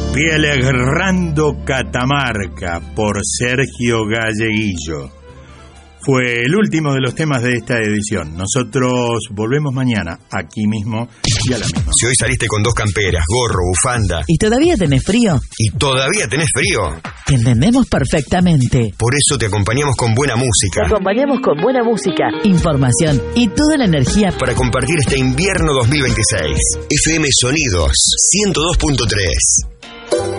Pielegrando Catamarca por Sergio Galleguillo. Fue el último de los temas de esta edición. Nosotros volvemos mañana, aquí mismo y a la misma. Si hoy saliste con 2 camperas, gorro, bufanda... ¿Y todavía tenés frío? ¿Y todavía tenés frío? Te entendemos perfectamente. Por eso te acompañamos con buena música. Te acompañamos con buena música, información y toda la energía para compartir este invierno 2026. FM Sonidos 102.3.